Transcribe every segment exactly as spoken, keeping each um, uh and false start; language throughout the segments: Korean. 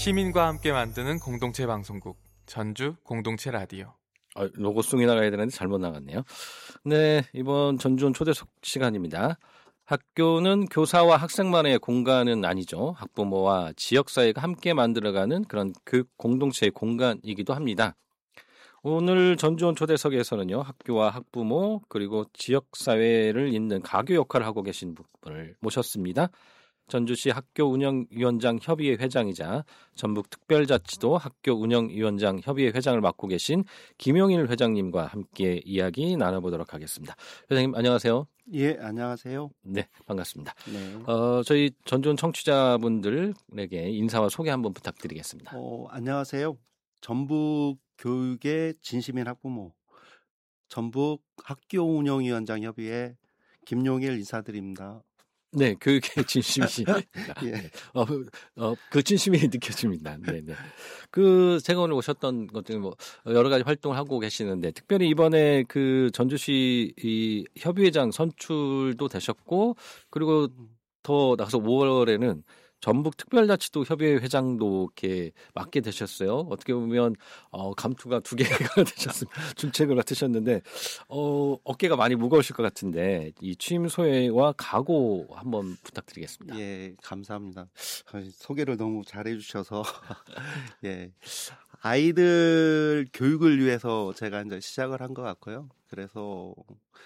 시민과 함께 만드는 공동체 방송국 전주 공동체 라디오. 아, 로고송이 나가야 되는데 잘못 나갔네요. 네, 이번 전주온 초대석 시간입니다. 학교는 교사와 학생만의 공간은 아니죠. 학부모와 지역사회가 함께 만들어가는 그런 교육 공동체의 공간이기도 합니다. 오늘 전주온 초대석에서는요, 학교와 학부모 그리고 지역사회를 잇는 가교 역할을 하고 계신 분을 모셨습니다. 전주시 학교운영위원장 협의회 회장이자 전북특별자치도 학교운영위원장 협의회 회장을 맡고 계신 김용일 회장님과 함께 이야기 나눠보도록 하겠습니다. 회장님 안녕하세요. 예, 안녕하세요. 네, 반갑습니다. 네. 어, 저희 전주온 청취자분들에게 인사와 소개 한번 부탁드리겠습니다. 어, 안녕하세요. 전북 교육의 진심인 학부모, 전북 학교운영위원장 협의회 김용일 인사드립니다. 네, 교육의 진심이십니다. 예. 네. 어, 어, 그 진심이 느껴집니다. 네, 네. 그 제가 오늘 오셨던 것 중에 뭐 여러 가지 활동을 하고 계시는데 특별히 이번에 그 전주시 이 협의회장 선출도 되셨고 그리고 더 나가서 오월에는 전북 특별자치도 협의회 회장도 이렇게 맡게 되셨어요. 어떻게 보면 어, 감투가 두 개가 되셨습니다. 중책을 맡으셨는데 어, 어깨가 많이 무거우실 것 같은데 이 취임 소회와 각오 한번 부탁드리겠습니다. 예, 감사합니다. 소개를 너무 잘해주셔서 예, 아이들 교육을 위해서 제가 이제 시작을 한 것 같고요. 그래서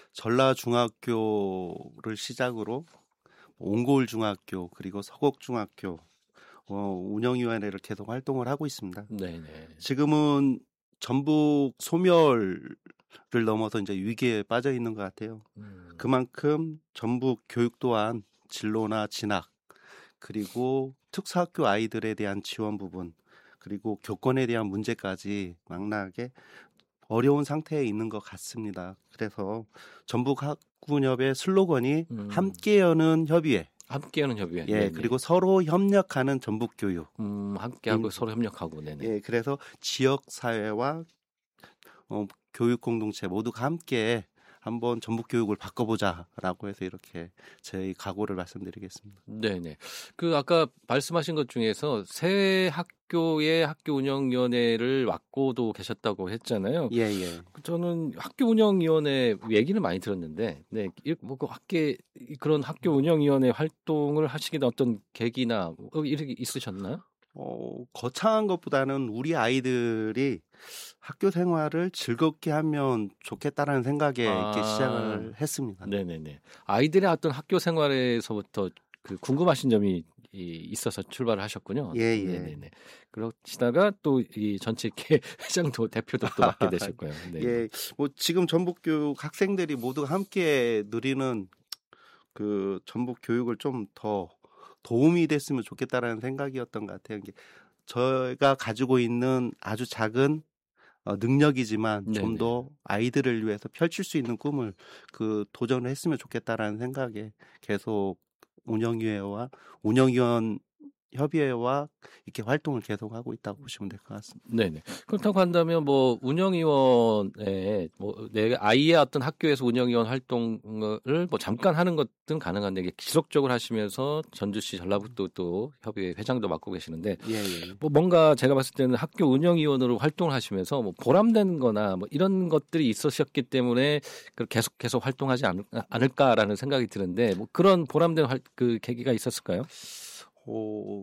전라중학교를 시작으로 옹골중학교 그리고 서곡중학교 어, 운영위원회를 계속 활동을 하고 있습니다. 네네. 지금은 전북 소멸을 넘어서 이제 위기에 빠져 있는 것 같아요. 음. 그만큼 전북 교육 또한 진로나 진학 그리고 특수학교 아이들에 대한 지원 부분 그리고 교권에 대한 문제까지 망라하게 어려운 상태에 있는 것 같습니다. 그래서 전북 학군협의 슬로건이 음. 함께 여는 협의회. 함께 하는 협의회. 예, 네네. 그리고 서로 협력하는 전북 교육. 음, 함께하고 음. 서로 협력하고, 네네. 예, 그래서 지역 사회와 어, 교육 공동체 모두가 함께 한번 전북 교육을 바꿔보자라고 해서 이렇게 저희 각오를 말씀드리겠습니다. 네네. 그 아까 말씀하신 것 중에서 새 학교의 학교 운영위원회를 맡고도 계셨다고 했잖아요. 예, 예. 저는 학교 운영위원회 얘기는 많이 들었는데, 네, 뭐그 학계 그런 학교 운영위원회 활동을 하시게 된 어떤 계기나 뭐 이렇게 있으셨나요? 어, 거창한 것보다는 우리 아이들이 학교 생활을 즐겁게 하면 좋겠다라는 생각에 아, 이렇게 시작을 했습니다. 네네네. 아이들의 어떤 학교 생활에서부터 그 궁금하신 점이 이, 있어서 출발을 하셨군요. 예, 예. 네네네. 그러시다가 또 이 전체계 회장도 대표도 또 맡게 되셨고요. 네. 예, 뭐 지금 전북교육 학생들이 모두 함께 누리는 그 전북 교육을 좀 더 도움이 됐으면 좋겠다라는 생각이었던 것 같아요. 저희가 가지고 있는 아주 작은 어, 능력이지만 좀 더 아이들을 위해서 펼칠 수 있는 꿈을 그 도전을 했으면 좋겠다라는 생각에 계속 운영위회와 운영위원 협의회와 이렇게 활동을 계속하고 있다고 보시면 될 것 같습니다. 네네. 그렇다고 한다면 뭐 운영위원회 뭐 내 아이의 어떤 학교에서 운영위원 활동을 뭐 잠깐 하는 것은 가능한데 이게 지속적으로 하시면서 전주시 전라북도 또 협의회 회장도 맡고 계시는데 예, 예. 뭐 뭔가 제가 봤을 때는 학교 운영위원으로 활동을 하시면서 뭐 보람되는거나 뭐 이런 것들이 있으셨기 때문에 계속 계속 활동하지 않, 않을까라는 생각이 드는데 뭐 그런 보람된 활, 그 계기가 있었을까요? 어,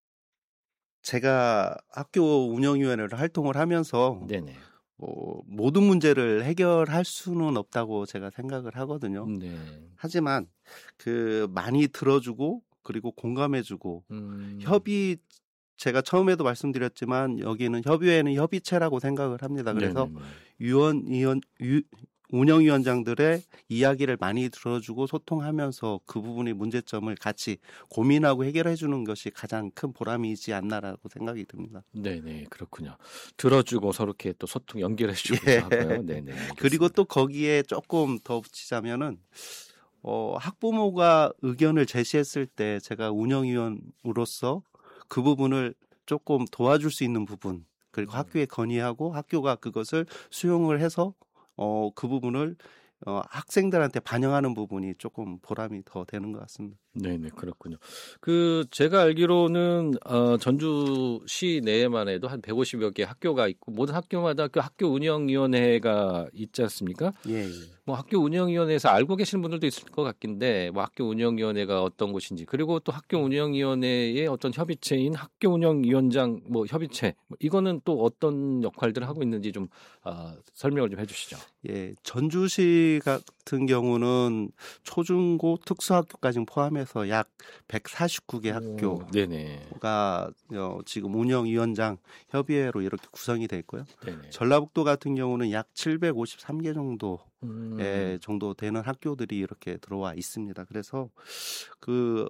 제가 학교 운영위원회를 활동을 하면서 네네. 뭐 모든 문제를 해결할 수는 없다고 제가 생각을 하거든요. 네. 하지만 그 많이 들어주고 그리고 공감해주고 음. 협의 제가 처음에도 말씀드렸지만 여기는 협의회는 협의체라고 생각을 합니다. 그래서 네네네. 위원, 위원, 유, 운영위원장들의 이야기를 많이 들어주고 소통하면서 그 부분의 문제점을 같이 고민하고 해결해 주는 것이 가장 큰 보람이지 않나라고 생각이 듭니다. 네네, 그렇군요. 들어주고 서로 이렇게 또 소통 연결해 주고 예. 하고요. 네네. 알겠습니다. 그리고 또 거기에 조금 더 붙이자면은 어, 학부모가 의견을 제시했을 때 제가 운영위원으로서 그 부분을 조금 도와줄 수 있는 부분 그리고 음. 학교에 건의하고 학교가 그것을 수용을 해서 어, 그 부분을 어, 학생들한테 반영하는 부분이 조금 보람이 더 되는 것 같습니다. 네네, 그렇군요. 그 제가 알기로는 어, 전주시 내에만 해도 한 백오십여 개 학교가 있고 모든 학교마다 그 학교 운영위원회가 있지 않습니까? 예, 예. 뭐 학교 운영위원회에서 알고 계시는 분들도 있을 것 같긴데 뭐 학교 운영위원회가 어떤 곳인지 그리고 또 학교 운영위원회의 어떤 협의체인 학교 운영위원장 뭐 협의체 뭐 이거는 또 어떤 역할들을 하고 있는지 좀 어, 설명을 좀 해주시죠. 예, 전주시 같은 경우는 초중고 특수학교까지 포함해서 약 백사십구 개 학교가 오, 네네. 어, 지금 운영위원장 협의회로 이렇게 구성이 돼 있고요. 네네. 전라북도 같은 경우는 약 칠백오십삼 개 정도 음. 예, 정도 되는 학교들이 이렇게 들어와 있습니다. 그래서 그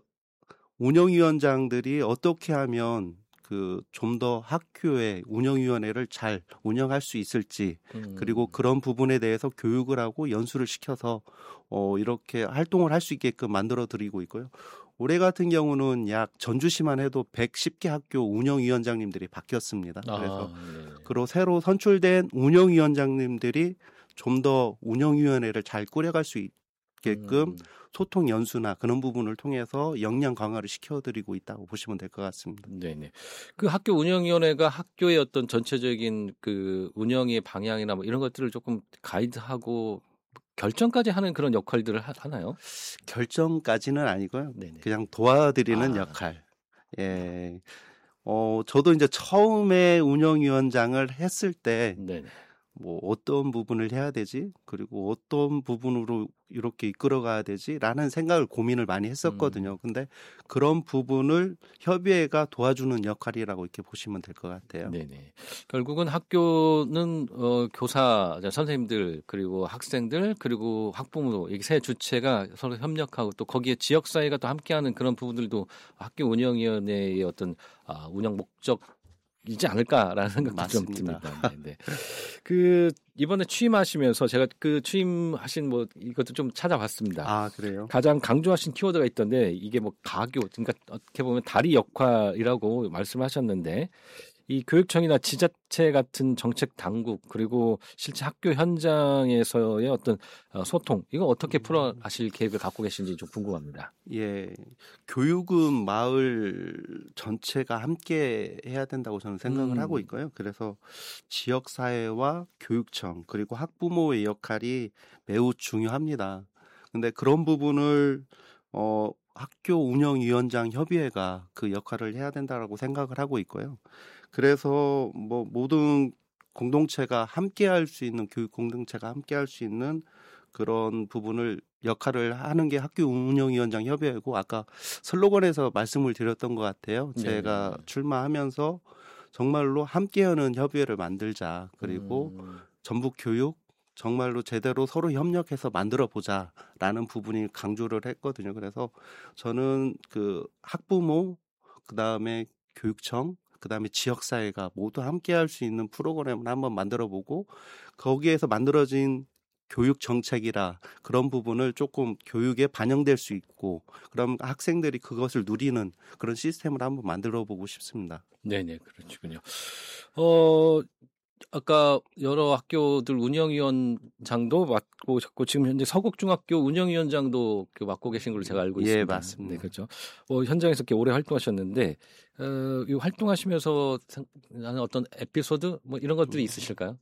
운영위원장들이 어떻게 하면 그 좀 더 학교의 운영위원회를 잘 운영할 수 있을지 음. 그리고 그런 부분에 대해서 교육을 하고 연수를 시켜서 어, 이렇게 활동을 할 수 있게끔 만들어 드리고 있고요. 올해 같은 경우는 약 전주시만 해도 백십 개 학교 운영위원장님들이 바뀌었습니다. 그래서 아, 네. 그리고 새로 선출된 운영위원장님들이 좀 더 운영위원회를 잘 꾸려갈 수 있게끔 음. 소통 연수나 그런 부분을 통해서 역량 강화를 시켜드리고 있다고 보시면 될 것 같습니다. 네네. 그 학교 운영위원회가 학교의 어떤 전체적인 그 운영의 방향이나 뭐 이런 것들을 조금 가이드하고 결정까지 하는 그런 역할들을 하, 하나요? 결정까지는 아니고요. 네네. 그냥 도와드리는 아. 역할. 예. 어, 저도 이제 처음에 운영위원장을 했을 때 네네. 뭐 어떤 부분을 해야 되지? 그리고 어떤 부분으로 이렇게 이끌어 가야 되지?라는 생각을 고민을 많이 했었거든요. 음. 근데 그런 부분을 협의회가 도와주는 역할이라고 이렇게 보시면 될 것 같아요. 네네. 결국은 학교는 어, 교사, 선생님들 그리고 학생들 그리고 학부모 이 세 주체가 서로 협력하고 또 거기에 지역 사회가 또 함께하는 그런 부분들도 학교 운영위원회의 어떤 아, 운영 목적. 이지 않을까라는 생각도 좀 맞습니다. 듭니다. 네, 네. 그 이번에 취임하시면서 제가 그 취임하신 뭐 이것도 좀 찾아봤습니다. 아, 그래요? 가장 강조하신 키워드가 있던데 이게 뭐 가교, 그러니까 어떻게 보면 다리 역할이라고 말씀하셨는데 이 교육청이나 지자체 같은 정책 당국 그리고 실제 학교 현장에서의 어떤 소통 이거 어떻게 풀어 가실 계획을 갖고 계신지 좀 궁금합니다. 예, 교육은 마을 전체가 함께 해야 된다고 저는 생각을 음. 하고 있고요. 그래서 지역사회와 교육청 그리고 학부모의 역할이 매우 중요합니다. 근데 그런 부분을 어, 학교 운영위원장 협의회가 그 역할을 해야 된다라고 생각을 하고 있고요. 그래서 뭐 모든 공동체가 함께 할 수 있는 교육 공동체가 함께 할 수 있는 그런 부분을 역할을 하는 게 학교 운영위원장 협의회고 아까 슬로건에서 말씀을 드렸던 것 같아요. 제가 네. 출마하면서 정말로 함께하는 협의회를 만들자. 그리고 음. 전북 교육 정말로 제대로 서로 협력해서 만들어 보자라는 부분이 강조를 했거든요. 그래서 저는 그 학부모 그다음에 교육청 그다음에 지역사회가 모두 함께할 수 있는 프로그램을 한번 만들어보고 거기에서 만들어진 교육 정책이라 그런 부분을 조금 교육에 반영될 수 있고 그럼 학생들이 그것을 누리는 그런 시스템을 한번 만들어보고 싶습니다. 네네 그렇군요. 어 아까 여러 학교들 운영위원장도 맡고 있고 지금 현재 서곡중학교 운영위원장도 맡고 계신 걸로 제가 알고 예, 있습니다. 맞습니다. 네, 그렇죠. 어, 현장에서 이렇게 오래 활동하셨는데 어, 이 활동하시면서 나는 어떤 에피소드 뭐 이런 것들이 있으실까요?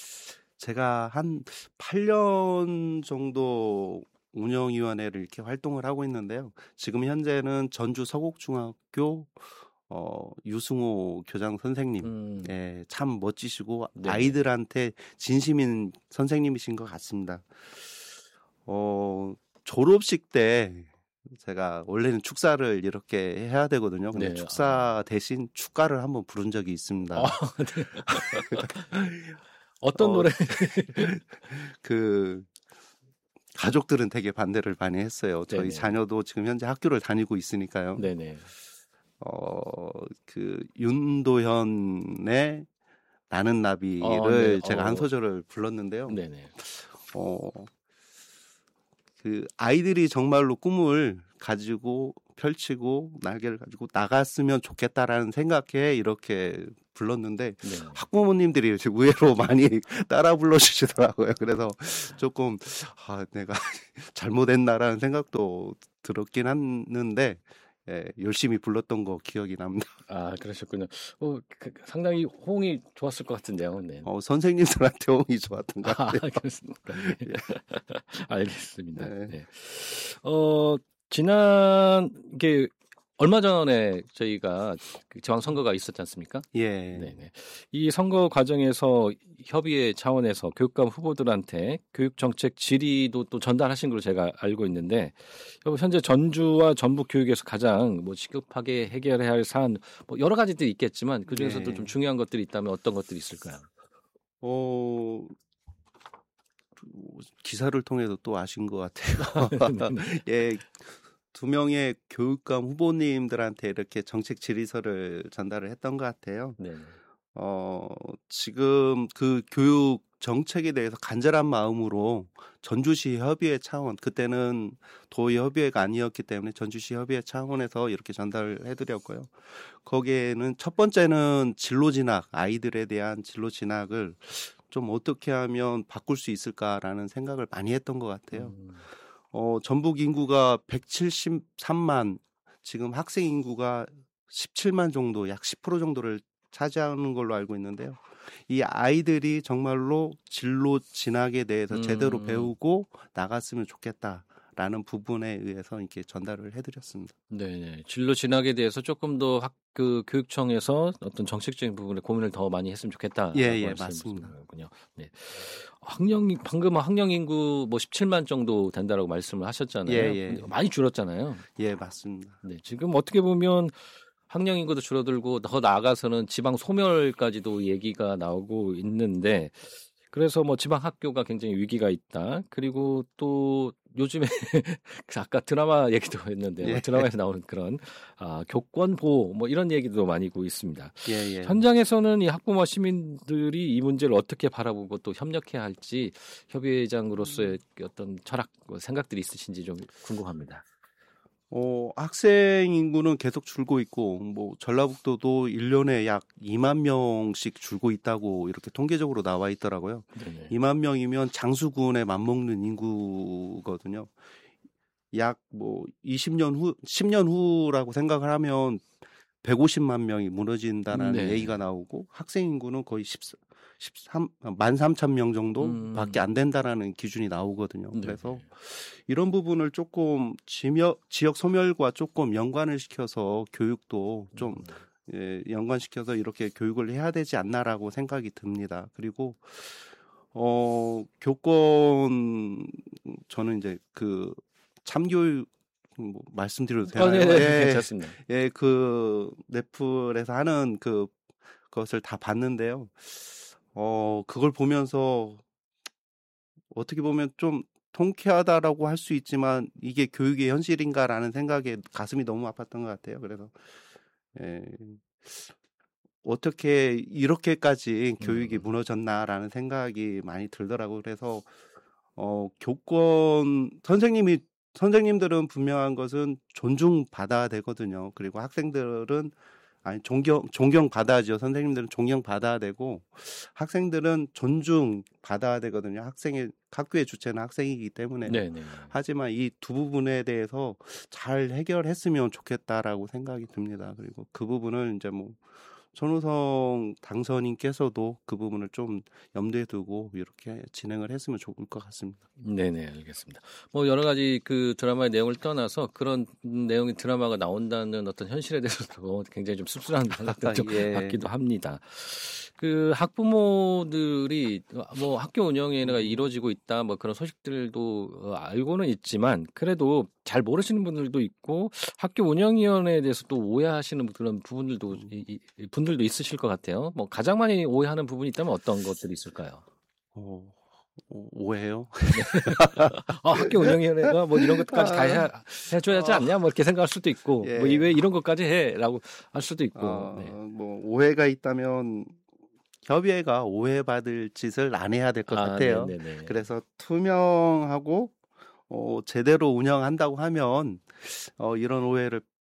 제가 한 팔 년 정도 운영위원회를 이렇게 활동을 하고 있는데요. 지금 현재는 전주 서곡중학교 어, 유승호 교장 선생님, 음. 예, 참 멋지시고 네. 아이들한테 진심인 선생님이신 것 같습니다. 어, 졸업식 때 제가 원래는 축사를 이렇게 해야 되거든요. 근데 네. 축사 대신 축가를 한번 부른 적이 있습니다. 아, 네. 어떤 어, 노래? 그 가족들은 되게 반대를 많이 했어요. 저희 네네. 자녀도 지금 현재 학교를 다니고 있으니까요. 네네. 어, 그 윤도현의 나는 나비를 어, 네. 제가 어. 한 소절을 불렀는데요. 네네. 어, 그 아이들이 정말로 꿈을 가지고 펼치고 날개를 가지고 나갔으면 좋겠다라는 생각에 이렇게 불렀는데 네. 학부모님들이 의외로 많이 따라 불러주시더라고요. 그래서 조금 아, 내가 잘못했나라는 생각도 들었긴 했는데 예, 열심히 불렀던 거 기억이 납니다. 아, 그러셨군요. 어, 그, 상당히 호응이 좋았을 것 같은데요. 네. 어, 선생님들한테 호응이 좋았던 것 같아요. 아, 그렇습니까? 네. 알겠습니다. 네. 네. 어, 지난 게 얼마 전에 저희가 그 지방선거가 있었지 않습니까? 예. 네네. 이 선거 과정에서 협의회 차원에서 교육감 후보들한테 교육 정책 질의도 또 전달하신 걸로 제가 알고 있는데, 현재 전주와 전북 교육에서 가장 뭐 시급하게 해결해야 할 사안, 뭐 여러 가지들이 있겠지만 그 중에서도 네. 좀 중요한 것들이 있다면 어떤 것들이 있을까요? 어, 기사를 통해서 또 아신 것 같아요. 예. 두 명의 교육감 후보님들한테 이렇게 정책 질의서를 전달을 했던 것 같아요. 네. 어, 지금 그 교육 정책에 대해서 간절한 마음으로 전주시 협의회 차원, 그때는 도의 협의회가 아니었기 때문에 전주시 협의회 차원에서 이렇게 전달을 해드렸고요. 거기에는 첫 번째는 진로 진학, 아이들에 대한 진로 진학을 좀 어떻게 하면 바꿀 수 있을까라는 생각을 많이 했던 것 같아요. 음. 어, 전북 인구가 백칠십삼만, 지금 학생 인구가 십칠만 정도, 약 십 퍼센트 정도를 차지하는 걸로 알고 있는데요. 이 아이들이 정말로 진로 진학에 대해서 음. 제대로 배우고 나갔으면 좋겠다라는 부분에 의해서 이렇게 전달을 해드렸습니다. 네, 진로 진학에 대해서 조금 더 학, 그 교육청에서 어떤 정책적인 부분에 고민을 더 많이 했으면 좋겠다. 예, 예, 맞습니다. 군요. 네. 학령 방금 학령 인구 뭐 십칠만 정도 된다라고 말씀을 하셨잖아요. 예, 예. 근데 많이 줄었잖아요. 예, 맞습니다. 네, 지금 어떻게 보면 학령 인구도 줄어들고 더 나아가서는 지방 소멸까지도 얘기가 나오고 있는데, 그래서 뭐 지방 학교가 굉장히 위기가 있다. 그리고 또 요즘에 아까 드라마 얘기도 했는데 예. 드라마에서 나오는 그런 아, 교권 보호 뭐 이런 얘기도 많이 있고 있습니다. 예, 예. 현장에서는 이 학부모와 시민들이 이 문제를 어떻게 바라보고 또 협력해야 할지 협의회장으로서의 어떤 철학, 생각들이 있으신지 좀 궁금합니다. 어, 학생 인구는 계속 줄고 있고, 뭐, 전라북도도 일 년에 약 이만 명씩 줄고 있다고 이렇게 통계적으로 나와 있더라고요. 네네. 이만 명이면 장수군에 맞먹는 인구거든요. 약 뭐, 이십 년 후, 십 년 후라고 생각을 하면 백오십만 명이 무너진다는 네. 얘기가 나오고, 학생 인구는 거의 십삼, 만 삼천 명 정도밖에 안 된다라는 기준이 나오거든요. 네. 그래서 이런 부분을 조금 지역, 지역 소멸과 조금 연관을 시켜서 교육도 좀 예, 연관시켜서 이렇게 교육을 해야 되지 않나라고 생각이 듭니다. 그리고 어, 교권 저는 이제 그 참교육 뭐 말씀드려도 되나요? 어, 네, 예, 괜찮습니다. 예, 그 넷플에서 하는 그 것을 다 봤는데요. 어, 그걸 보면서 어떻게 보면 좀 통쾌하다라고 할 수 있지만 이게 교육의 현실인가라는 생각에 가슴이 너무 아팠던 것 같아요. 그래서 예, 어떻게 이렇게까지 교육이 음. 무너졌나라는 생각이 많이 들더라고요. 그래서 어, 교권 선생님이 선생님들은 분명한 것은 존중받아야 되거든요. 그리고 학생들은 아니 존경 존경 받아야죠. 선생님들은 존경 받아야 되고 학생들은 존중 받아야 되거든요. 학생의 학교의 주체는 학생이기 때문에. 네네. 하지만 이 두 부분에 대해서 잘 해결했으면 좋겠다라고 생각이 듭니다. 그리고 그 부분을 이제 뭐 손우성 당선인께서도 그 부분을 좀 염두에 두고 이렇게 진행을 했으면 좋을 것 같습니다. 네네, 알겠습니다. 뭐 여러 가지 그 드라마의 내용을 떠나서 그런 내용의 드라마가 나온다는 어떤 현실에 대해서도 굉장히 좀 씁쓸한 생각도 좀 예. 같기도 합니다. 그 학부모들이 뭐 학교 운영회가 이루어지고 있다 뭐 그런 소식들도 알고는 있지만 그래도 잘 모르시는 분들도 있고 학교 운영위원회에 대해서 또 오해하시는 그런 부분들도 이, 이, 분들도 있으실 것 같아요. 뭐 가장 많이 오해하는 부분이 있다면 어떤 것들이 있을까요? 어, 오해요? 아, 학교 운영위원회가 뭐 이런 것까지 다 해, 해줘야 하지 않냐? 뭐 이렇게 생각할 수도 있고 예. 뭐 왜 이런 것까지 해라고 할 수도 있고. 어, 네. 뭐 오해가 있다면 협의회가 오해받을 짓을 안 해야 될 것 아, 같아요. 네네네. 그래서 투명하고 어, 제대로 운영한다고 하면 어, 이런 오해를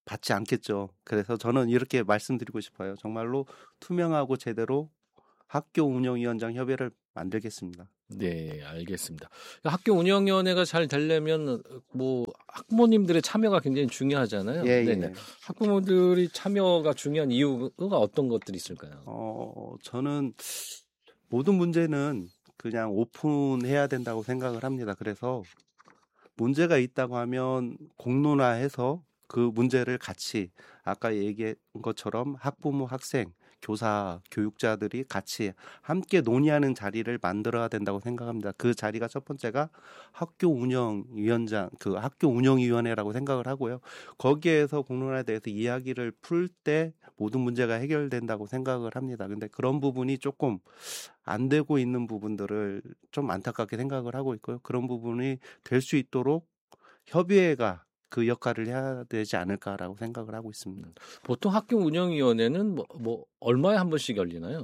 받지 않겠죠. 그래서 저는 이렇게 말씀드리고 싶어요. 정말로 투명하고 제대로 학교 운영위원장 협의회를 만들겠습니다. 네, 알겠습니다. 학교 운영위원회가 잘 되려면 뭐 학부모님들의 참여가 굉장히 중요하잖아요. 예, 네네. 예. 학부모들이 참여가 중요한 이유가 어떤 것들이 있을까요? 어, 저는 모든 문제는 그냥 오픈해야 된다고 생각을 합니다. 그래서 문제가 있다고 하면 공론화해서 그 문제를 같이 아까 얘기한 것처럼 학부모, 학생, 교사, 교육자들이 같이 함께 논의하는 자리를 만들어야 된다고 생각합니다. 그 자리가 첫 번째가 학교 운영위원장, 그 학교 운영위원회라고 생각을 하고요. 거기에서 공론화에 대해서 이야기를 풀 때 모든 문제가 해결된다고 생각을 합니다. 근데 그런 부분이 조금 안 되고 있는 부분들을 좀 안타깝게 생각을 하고 있고요. 그런 부분이 될 수 있도록 협의회가 그 역할을 해야 되지 않을까라고 생각을 하고 있습니다. 보통 학교 운영위원회는 뭐, 뭐 얼마에 한 번씩 열리나요?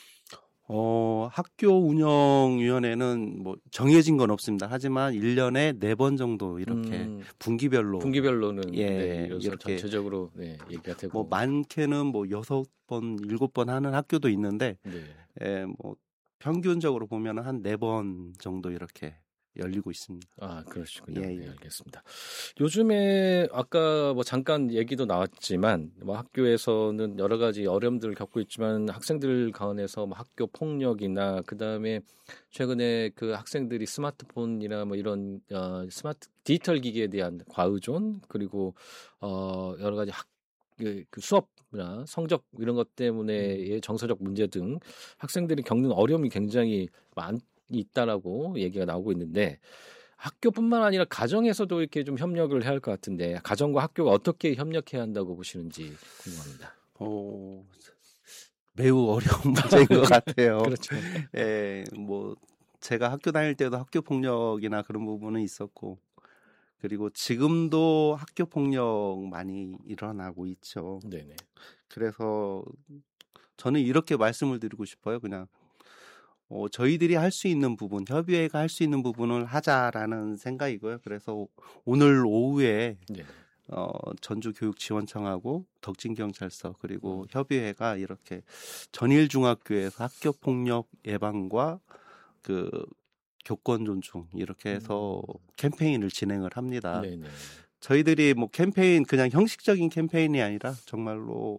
어, 학교 운영위원회는 뭐 정해진 건 없습니다. 하지만 일 년에 네 번 정도 이렇게 음, 분기별로 분기별로는 예, 네, 이렇게 전체적으로 네, 얘기가 되고 뭐 많게는 뭐 여섯 번, 일곱 번 하는 학교도 있는데 네. 예, 뭐 평균적으로 보면 한 네 번 정도 이렇게 열리고 있습니다. 아, 그러시군요. 예, 네, 예. 알겠습니다. 요즘에 아까 뭐 잠깐 얘기도 나왔지만 뭐 학교에서는 여러 가지 어려움들을 겪고 있지만 학생들 가운데서 뭐 학교 폭력이나 그다음에 최근에 그 학생들이 스마트폰이나 뭐 이런 어, 스마트 디지털 기기에 대한 과의존 그리고 어, 여러 가지 학 그, 그 수업이나 성적 이런 것 때문에의 정서적 문제 등 학생들이 겪는 어려움이 굉장히 많 있다라고 얘기가 나오고 있는데 학교뿐만 아니라 가정에서도 이렇게 좀 협력을 해야 할 것 같은데 가정과 학교가 어떻게 협력해야 한다고 보시는지 궁금합니다. 어, 매우 어려운 문제인 것 같아요. 그렇죠. 예, 뭐 제가 학교 다닐 때도 학교 폭력이나 그런 부분은 있었고 그리고 지금도 학교 폭력 많이 일어나고 있죠. 네네. 그래서 저는 이렇게 말씀을 드리고 싶어요. 그냥 어, 저희들이 할 수 있는 부분, 협의회가 할 수 있는 부분을 하자라는 생각이고요. 그래서 오늘 오후에 네. 어, 전주교육지원청하고 덕진경찰서 그리고 음. 협의회가 이렇게 전일중학교에서 학교폭력 예방과 그 교권 존중 이렇게 해서 음. 캠페인을 진행을 합니다. 네네. 저희들이 뭐 캠페인 그냥 형식적인 캠페인이 아니라 정말로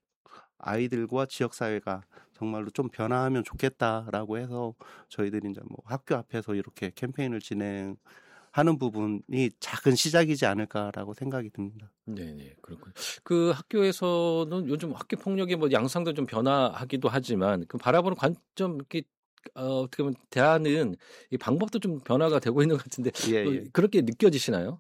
아이들과 지역사회가 정말로 좀 변화하면 좋겠다라고 해서 저희들이 이제 뭐 학교 앞에서 이렇게 캠페인을 진행하는 부분이 작은 시작이지 않을까라고 생각이 듭니다. 네네. 그렇군요. 그 학교에서는 요즘 학교 폭력의 뭐 양상도 좀 변화하기도 하지만 그 바라보는 관점 이렇게 어, 어떻게 보면 대안은 이 방법도 좀 변화가 되고 있는 것 같은데 예, 뭐 예. 그렇게 느껴지시나요?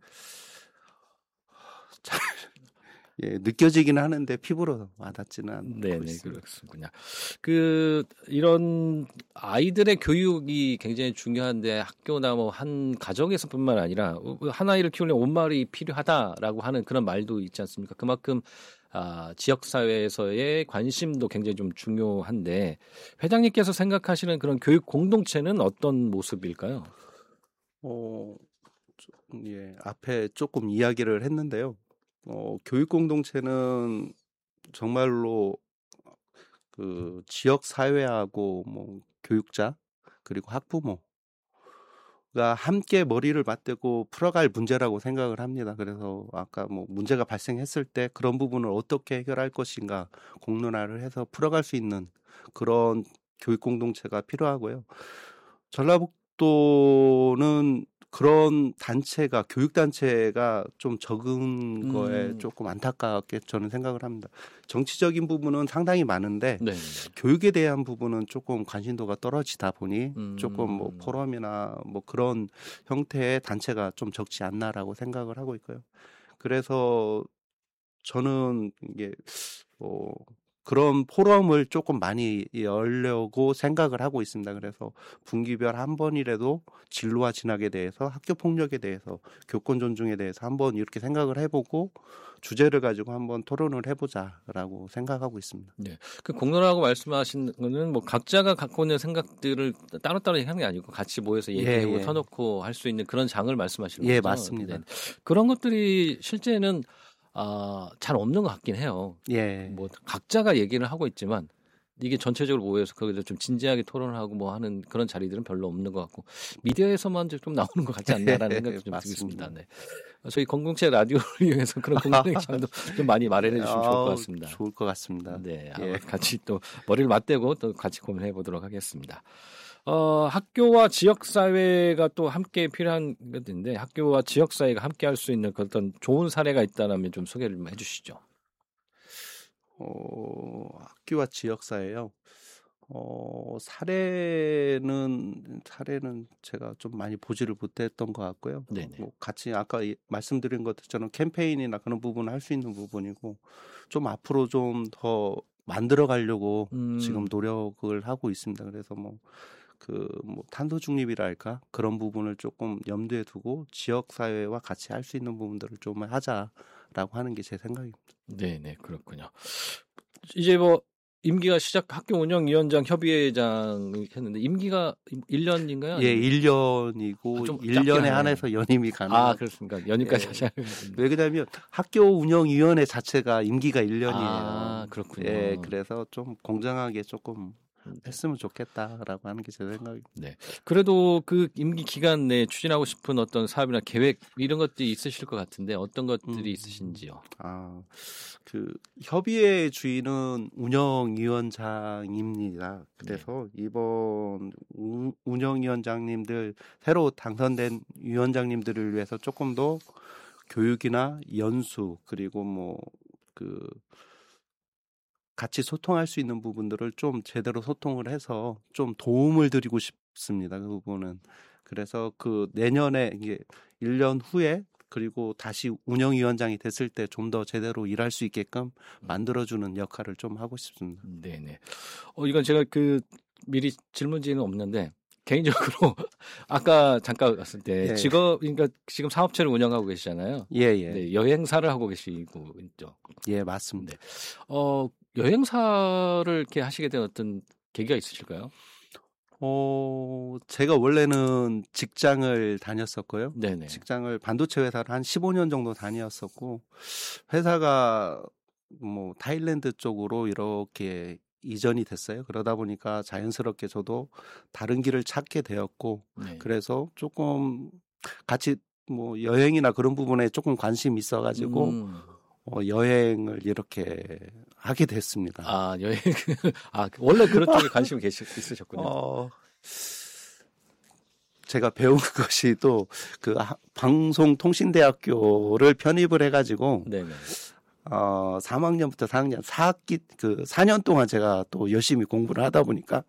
잘 예, 느껴지긴 하는데 피부로 와닿지는 않고 네네, 있습니다. 그렇군요. 그 이런 아이들의 교육이 굉장히 중요한데 학교나 뭐 한 가정에서뿐만 아니라 한 아이를 키우려면 온 마을이 필요하다라고 하는 그런 말도 있지 않습니까? 그만큼 아, 지역 사회에서의 관심도 굉장히 좀 중요한데 회장님께서 생각하시는 그런 교육 공동체는 어떤 모습일까요? 어, 좀, 예, 앞에 조금 이야기를 했는데요. 어, 교육 공동체는 정말로 그 지역 사회하고 뭐 교육자 그리고 학부모가 함께 머리를 맞대고 풀어갈 문제라고 생각을 합니다. 그래서 아까 뭐 문제가 발생했을 때 그런 부분을 어떻게 해결할 것인가 공론화를 해서 풀어갈 수 있는 그런 교육 공동체가 필요하고요. 전라북도는 그런 단체가 교육 단체가 좀 적은 거에 음. 조금 안타깝게 저는 생각을 합니다. 정치적인 부분은 상당히 많은데 네. 교육에 대한 부분은 조금 관심도가 떨어지다 보니 음. 조금 뭐 포럼이나 뭐 그런 형태의 단체가 좀 적지 않나라고 생각을 하고 있고요. 그래서 저는 이게 뭐 그런 포럼을 조금 많이 열려고 생각을 하고 있습니다. 그래서 분기별 한 번이라도 진로와 진학에 대해서 학교 폭력에 대해서 교권 존중에 대해서 한번 이렇게 생각을 해보고 주제를 가지고 한번 토론을 해보자라고 생각하고 있습니다. 네. 그 공론화라고 말씀하신 거는 뭐 각자가 갖고 있는 생각들을 따로따로 하는 게 아니고 같이 모여서 얘기하고 예, 예. 터놓고 할 수 있는 그런 장을 말씀하시는 예, 거죠? 맞습니다. 네. 그런 것들이 실제는 아, 잘 없는 것 같긴 해요. 예. 뭐 각자가 얘기를 하고 있지만 이게 전체적으로 모여서 거기서 좀 진지하게 토론하고 뭐 하는 그런 자리들은 별로 없는 것 같고 미디어에서만 좀 나오는 것 같지 않나라는 생각도 좀 들습니다. 네. 저희 공동체 라디오를 이용해서 그런 공동의 장도 좀 많이 마련해 주시면 좋을 것 같습니다. 좋을 것 같습니다. 네, 예. 같이 또 머리를 맞대고 또 같이 고민해 보도록 하겠습니다. 어, 학교와 지역 사회가 또 함께 필요한 것인데 학교와 지역 사회가 함께 할 수 있는 어떤 좋은 사례가 있다면 좀 소개를 좀 해주시죠. 어, 학교와 지역사회요. 어, 사례는 사례는 제가 좀 많이 보지를 못했던 것 같고요. 네네. 뭐 같이 아까 이- 말씀드린 것처럼 캠페인이나 그런 부분을 할 수 있는 부분이고 좀 앞으로 좀 더 만들어 가려고 음. 지금 노력을 하고 있습니다. 그래서 뭐 그 뭐 탄소 중립이랄까 그런 부분을 조금 염두에 두고 지역 사회와 같이 할 수 있는 부분들을 좀 하자라고 하는 게 제 생각입니다. 네네, 그렇군요. 이제 뭐 임기가 시작 학교 운영위원장 협의회장 했는데 임기가 일 년인가요? 예, 일 년이고 아, 좀 일 짧게 년에 하네요. 한해서 연임이 가능. 아, 그렇습니까? 연임까지 예. 하셔야 왜 그러냐면 학교 운영위원회 자체가 임기가 일 년이에요. 아, 그렇군요. 예, 그래서 좀 공정하게 조금 했으면 좋겠다라고 하는 게 제 생각입니다. 네. 그래도 그 임기 기간 내에 추진하고 싶은 어떤 사업이나 계획 이런 것들이 있으실 것 같은데 어떤 것들이 음. 있으신지요? 아, 그 협의회 주인은 운영위원장입니다. 그래서 네. 이번 우- 운영위원장님들 새로 당선된 위원장님들을 위해서 조금 더 교육이나 연수 그리고 뭐 그 같이 소통할 수 있는 부분들을 좀 제대로 소통을 해서 좀 도움을 드리고 싶습니다. 그 부분은. 그래서 그 내년에 이게 일 년 후에 그리고 다시 운영위원장이 됐을 때 좀 더 제대로 일할 수 있게끔 만들어주는 역할을 좀 하고 싶습니다. 네네. 어, 이건 제가 그 미리 질문지는 없는데 개인적으로 아까 잠깐 왔을 때 예. 직업 그러니까 지금 사업체를 운영하고 계시잖아요. 예, 예. 네, 여행사를 하고 계시고 있죠. 예, 맞습니다. 어, 여행사를 이렇게 하시게 된 어떤 계기가 있으실까요? 어, 제가 원래는 직장을 다녔었고요. 네네. 직장을 반도체 회사를 한 십오 년 정도 다녔었고 회사가 뭐 타일랜드 쪽으로 이렇게 이전이 됐어요. 그러다 보니까 자연스럽게 저도 다른 길을 찾게 되었고 네. 그래서 조금 같이 뭐 여행이나 그런 부분에 조금 관심이 있어가지고 음. 어, 여행을 이렇게 하게 됐습니다. 아, 여행. 아, 원래 그런 쪽에 관심이 계시, 있으셨군요. 어, 제가 배운 것이 또 그 방송통신대학교를 편입을 해가지고 네네. 어, 삼 학년부터 사 학년 사 학기 그 사 년 동안 제가 또 열심히 공부를 하다 보니까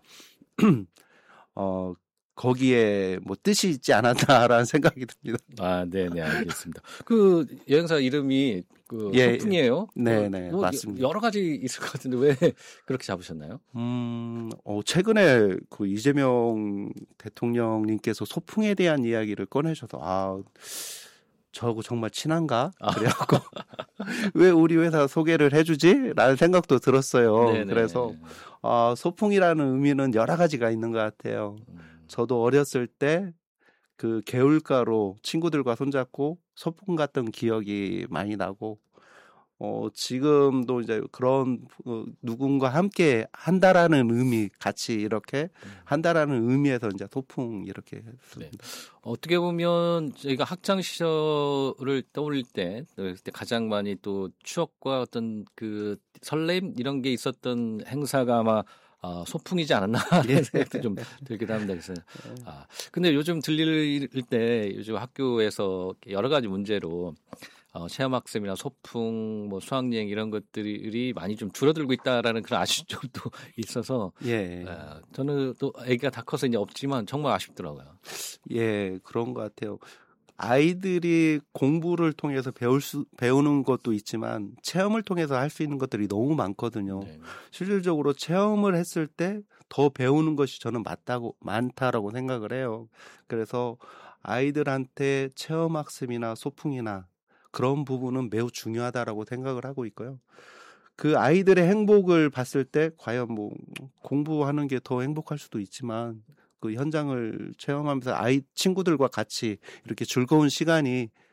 어, 거기에 뭐 뜻이 있지 않았나라는 생각이 듭니다. 아, 네네, 알겠습니다. 그 여행사 이름이 그 예, 소풍이에요? 네네, 뭐 맞습니다. 여러 가지 있을 것 같은데 왜 그렇게 잡으셨나요? 음, 어, 최근에 그 이재명 대통령님께서 소풍에 대한 이야기를 꺼내셔서, 아, 저하고 정말 친한가? 아. 그래갖고, 왜 우리 회사 소개를 해주지? 라는 생각도 들었어요. 네네. 그래서, 아, 소풍이라는 의미는 여러 가지가 있는 것 같아요. 음, 저도 어렸을 때 그 개울가로 친구들과 손잡고 소풍 갔던 기억이 많이 나고, 어, 지금도 이제 그런 어, 누군가 함께 한다라는 의미, 같이 이렇게 한다라는 의미에서 이제 소풍 이렇게 했습니다. 어떻게 보면 저희가 학창 시절을 떠올릴 때, 그때 가장 많이 또 추억과 어떤 그 설렘 이런 게 있었던 행사가 아마 아, 소풍이지 않았나 하는 생각도 좀 들기도 합니다. 그래서 아, 근데 요즘 들릴 때 요즘 학교에서 여러 가지 문제로 어, 체험학습이나 소풍, 뭐 수학여행 이런 것들이 많이 좀 줄어들고 있다라는 그런 아쉬움도 있어서 예, 어, 저는 또 아기가 다 커서 이제 없지만 정말 아쉽더라고요. 예, 그런 것 같아요. 아이들이 공부를 통해서 배울 수, 배우는 것도 있지만 체험을 통해서 할 수 있는 것들이 너무 많거든요. 네. 실질적으로 체험을 했을 때 더 배우는 것이 저는 맞다고, 많다라고 생각을 해요. 그래서 아이들한테 체험학습이나 소풍이나 그런 부분은 매우 중요하다라고 생각을 하고 있고요. 그 아이들의 행복을 봤을 때 과연 뭐 공부하는 게 더 행복할 수도 있지만 그 현장을 체험하면서 아이 친구들과 같이 이렇게 즐거운 시간이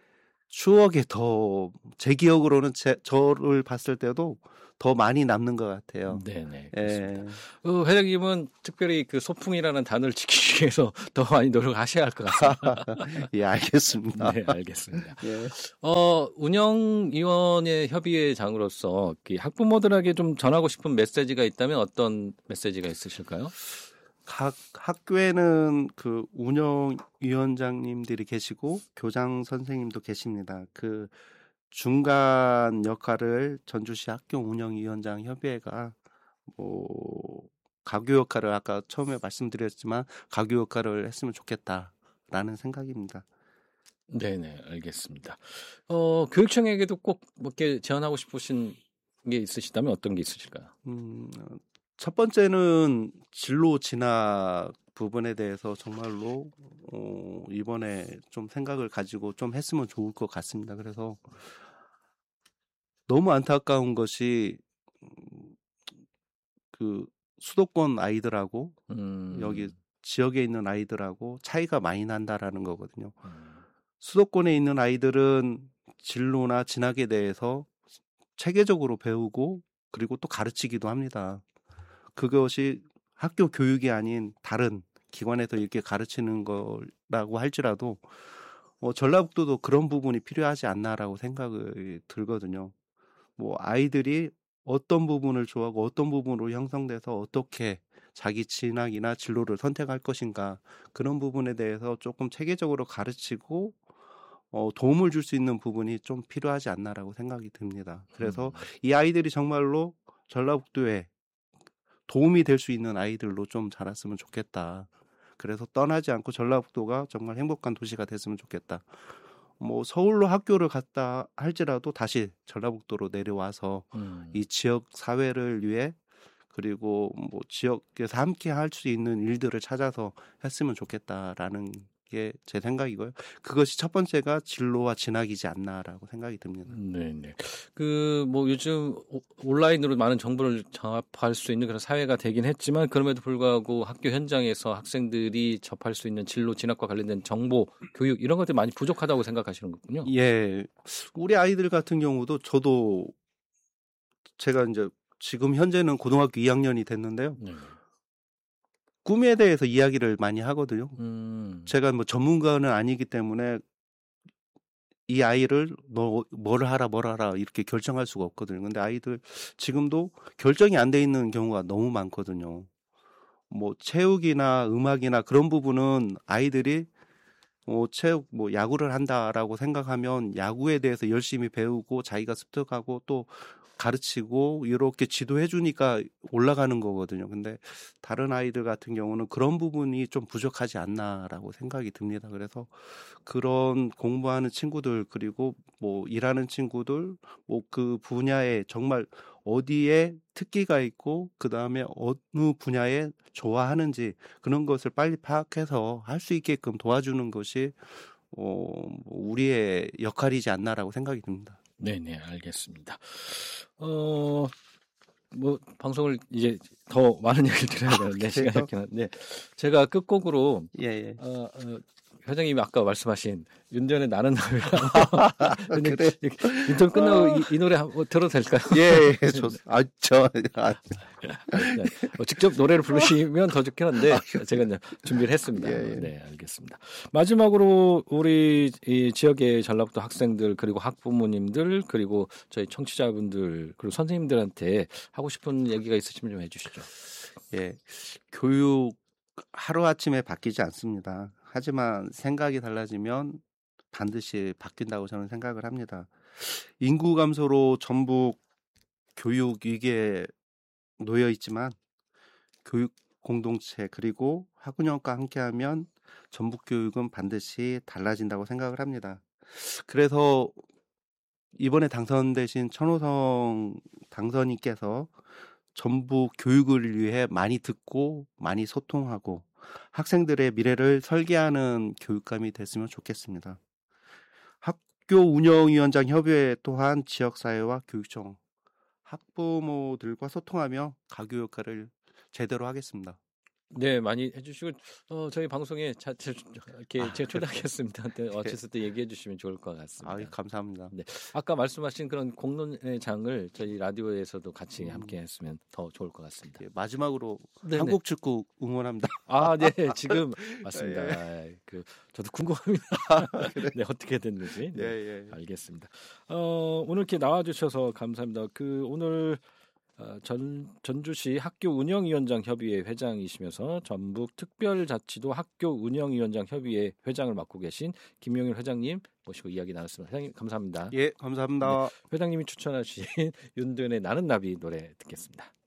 추억에 더 제 기억으로는 제, 저를 봤을 때도 더 많이 남는 것 같아요. 네네. 예. 그렇습니다. 어, 회장님은 특별히 그 소풍이라는 단어를 지키기 위해서 더 많이 노력하셔야 할 것 같습니다. 예, 알겠습니다. 네, 알겠습니다. 예. 어, 운영위원회 협의회장으로서 그 학부모들에게 좀 전하고 싶은 메시지가 있다면 어떤 메시지가 있으실까요? 각 학교에는 그 운영위원장님들이 계시고 교장 선생님도 계십니다. 그 중간 역할을 전주시 학교 운영위원장 협의회가 뭐 가교 역할을 아까 처음에 말씀드렸지만 가교 역할을 했으면 좋겠다라는 생각입니다. 네네, 알겠습니다. 어, 교육청에게도 꼭 몇 개 제안하고 싶으신 게 있으시다면 어떤 게 있으실까요? 음, 첫 번째는 진로 진학 부분에 대해서 정말로 어, 이번에 좀 생각을 가지고 좀 했으면 좋을 것 같습니다. 그래서 너무 안타까운 것이 음, 그 수도권 아이들하고 음, 여기 지역에 있는 아이들하고 차이가 많이 난다라는 거거든요. 음, 수도권에 있는 아이들은 진로나 진학에 대해서 체계적으로 배우고 그리고 또 가르치기도 합니다. 그것이 학교 교육이 아닌 다른 기관에서 이렇게 가르치는 거라고 할지라도 어, 전라북도도 그런 부분이 필요하지 않나라고 생각이 들거든요. 뭐 아이들이 어떤 부분을 좋아하고 어떤 부분으로 형성돼서 어떻게 자기 진학이나 진로를 선택할 것인가 그런 부분에 대해서 조금 체계적으로 가르치고 어, 도움을 줄 수 있는 부분이 좀 필요하지 않나라고 생각이 듭니다. 그래서 음. 이 아이들이 정말로 전라북도에 도움이 될 수 있는 아이들로 좀 자랐으면 좋겠다. 그래서 떠나지 않고 전라북도가 정말 행복한 도시가 됐으면 좋겠다. 뭐 서울로 학교를 갔다 할지라도 다시 전라북도로 내려와서 음. 이 지역 사회를 위해 그리고 뭐 지역에서 함께 할 수 있는 일들을 찾아서 했으면 좋겠다라는 게 제 생각이고요. 그것이 첫 번째가 진로와 진학이지 않나라고 생각이 듭니다. 네네. 그, 뭐, 요즘 오- 온라인으로 많은 정보를 접할 수 있는 그런 사회가 되긴 했지만, 그럼에도 불구하고 학교 현장에서 학생들이 접할 수 있는 진로 진학과 관련된 정보, 교육, 이런 것들이 많이 부족하다고 생각하시는 거군요. 예, 우리 아이들 같은 경우도 저도 제가 이제 지금 현재는 고등학교 이 학년이 됐는데요. 네. 꿈에 대해서 이야기를 많이 하거든요. 음, 제가 뭐 전문가는 아니기 때문에 이 아이를 너 뭘 하라 뭘 하라 이렇게 결정할 수가 없거든요. 근데 아이들 지금도 결정이 안 돼 있는 경우가 너무 많거든요. 뭐 체육이나 음악이나 그런 부분은 아이들이 뭐 체육 뭐 야구를 한다라고 생각하면 야구에 대해서 열심히 배우고 자기가 습득하고 또 가르치고 이렇게 지도해 주니까 올라가는 거거든요. 근데 다른 아이들 같은 경우는 그런 부분이 좀 부족하지 않나라고 생각이 듭니다. 그래서 그런 공부하는 친구들 그리고 뭐 일하는 친구들 뭐 그 분야에 정말 어디에 특기가 있고 그다음에 어느 분야에 좋아하는지 그런 것을 빨리 파악해서 할 수 있게끔 도와주는 것이 어, 우리의 역할이지 않나라고 생각이 듭니다. 네네, 알겠습니다. 어, 뭐, 방송을 이제 더 많은 얘기를 드려야 되는데, 시간이 없긴 한데, 제가 끝곡으로, 예, 예. 어, 어, 회장님이 아까 말씀하신 윤전의 나는 나비랑 그래. 인터뷰 끝나고 이, 이 노래 한번 들어도 될까요? 예, 예, 좋. 아, 저, 아, 네, 뭐 직접 노래를 부르시면 더 좋긴 한데 제가 이제 준비를 했습니다. 예, 예. 네, 알겠습니다. 마지막으로 우리 이 지역의 전라북도 학생들 그리고 학부모님들 그리고 저희 청취자분들 그리고 선생님들한테 하고 싶은 얘기가 있으시면 좀 해주시죠. 예. 교육 하루아침에 바뀌지 않습니다. 하지만 생각이 달라지면 반드시 바뀐다고 저는 생각을 합니다. 인구 감소로 전북 교육 위기에 놓여 있지만 교육 공동체 그리고 학운영과 함께하면 전북 교육은 반드시 달라진다고 생각을 합니다. 그래서 이번에 당선되신 천호성 당선인께서 전북 교육을 위해 많이 듣고 많이 소통하고 학생들의 미래를 설계하는 교육감이 됐으면 좋겠습니다. 학교 운영위원장 협의회 또한 지역사회와 교육청, 학부모들과 소통하며 가교 역할을 제대로 하겠습니다. 네, 많이 해주시고 어, 저희 방송에 자, 제, 이렇게 제가 초대하겠습니다. 어쨌을 때 얘기해 주시면 좋을 것 같습니다. 아, 감사합니다. 네, 아까 말씀하신 그런 공론의 장을 저희 라디오에서도 같이 함께했으면 더 좋을 것 같습니다. 예, 마지막으로 네네. 한국 축구 응원합니다. 아, 네, 지금 맞습니다. 예. 그 저도 궁금합니다. 네, 어떻게 됐는지. 네, 예, 예. 알겠습니다. 어, 오늘 이렇게 나와주셔서 감사합니다. 그 오늘 전, 전주시 학교운영위원장 협의회 회장이시면서 전북 특별자치도 학교운영위원장 협의회 회장을 맡고 계신 김용일 회장님 모시고 이야기 나눴습니다. 회장님 감사합니다. 예, 감사합니다. 네, 회장님이 추천하신 윤도현의 나는 나비 노래 듣겠습니다.